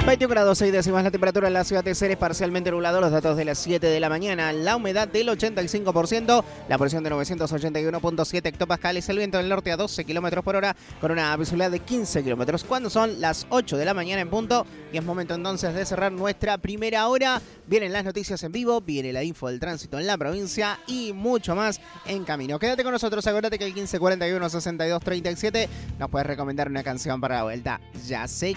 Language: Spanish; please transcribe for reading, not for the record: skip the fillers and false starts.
21 grados 6 décimas la temperatura en la ciudad de Ceres, parcialmente nublado, los datos de las 7 de la mañana, la humedad del 85%, la presión de 981.7 hectopascales, el viento del norte a 12 kilómetros por hora, con una visibilidad de 15 kilómetros. Cuando son las 8 de la mañana en punto, y es momento entonces de cerrar nuestra primera hora. Vienen las noticias en vivo, viene la info del tránsito en la provincia y mucho más en camino. Quédate con nosotros, acuérdate que el 1541-6237 nos puedes recomendar una canción para la vuelta. Ya sé